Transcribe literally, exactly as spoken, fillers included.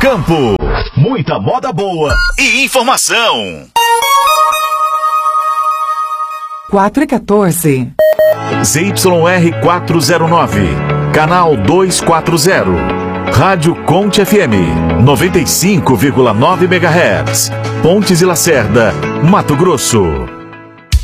campo. Muita moda boa e informação. quatro e quatorze. Z Y R quatrocentos e nove, canal duzentos e quarenta. Rádio Conte F M, noventa e cinco vírgula nove megahertz. Pontes e Lacerda, Mato Grosso.